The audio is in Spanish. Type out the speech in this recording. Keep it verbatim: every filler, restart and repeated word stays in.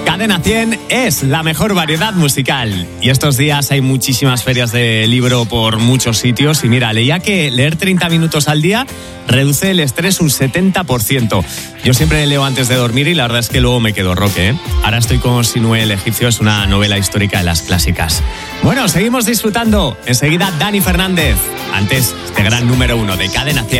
Cadena cien es la mejor variedad musical. Y estos días hay muchísimas ferias de libro por muchos sitios. Y mira, leía que leer treinta minutos al día reduce el estrés un setenta por ciento. Yo siempre leo antes de dormir y la verdad es que luego me quedo roque, ¿eh? Ahora estoy con Sinué el egipcio, es una novela histórica de las clásicas. Bueno, seguimos disfrutando. Enseguida Dani Fernández. Antes, este gran número uno de Cadena cien.